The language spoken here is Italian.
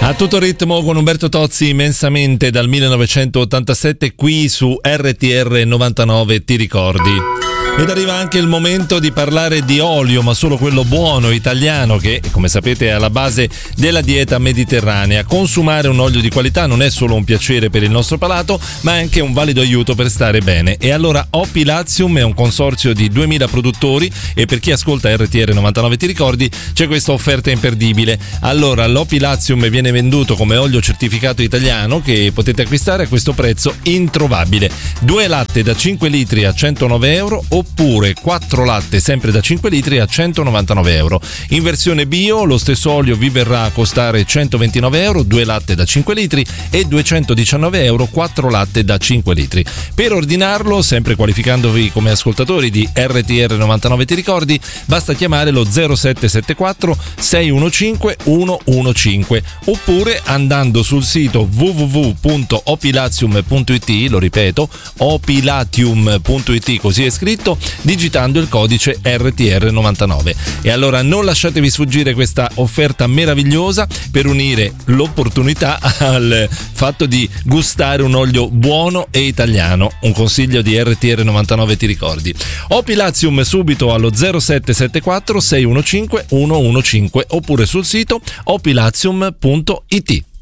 A tutto ritmo con Umberto Tozzi, immensamente dal 1987 qui su RTR 99, ti ricordi? Ed arriva anche il momento di parlare di olio, ma solo quello buono, italiano, che come sapete è alla base della dieta mediterranea. Consumare un olio di qualità non è solo un piacere per il nostro palato, ma è anche un valido aiuto per stare bene. E allora Opilazium è un consorzio di 2000 produttori e per chi ascolta RTR 99 ti ricordi c'è questa offerta imperdibile. Allora l'Opilazium viene venduto come olio certificato italiano che potete acquistare a questo prezzo introvabile. 2 latte da 5 litri a 109 euro oppure 4 latte sempre da 5 litri a 199 euro. In versione bio lo stesso olio vi verrà a costare 129 euro, 2 latte da 5 litri e 219 euro, 4 latte da 5 litri. Per ordinarlo, sempre qualificandovi come ascoltatori di RTR 99 ti ricordi, basta chiamare lo 0774 615 115 oppure andando sul sito www.opilatium.it, lo ripeto, opilatium.it, così è scritto, digitando il codice RTR99. E allora non lasciatevi sfuggire questa offerta meravigliosa per unire l'opportunità al fatto di gustare un olio buono e italiano. Un consiglio di RTR99 ti ricordi. Opilazium subito allo 0774 615 115 oppure sul sito opilazium.it.